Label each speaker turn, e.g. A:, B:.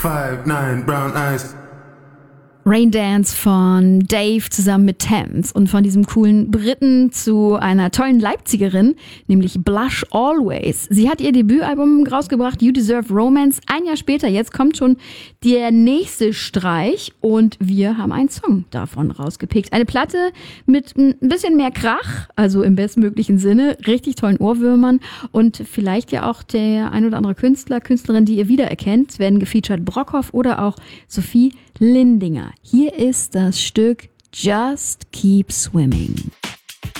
A: 5'9" brown eyes.
B: Rain Dance von Dave zusammen mit Thames und von diesem coolen Briten zu einer tollen Leipzigerin, nämlich Blush Always. Sie hat ihr Debütalbum rausgebracht, You Deserve Romance. Ein Jahr später, jetzt kommt schon der nächste Streich und wir haben einen Song davon rausgepickt. Eine Platte mit ein bisschen mehr Krach, also im bestmöglichen Sinne, richtig tollen Ohrwürmern und vielleicht ja auch der ein oder andere Künstler, Künstlerin, die ihr wiedererkennt. Es werden gefeatured Brockhoff oder auch Sophie Lindinger. Hier ist das Stück Just Keep Swimming.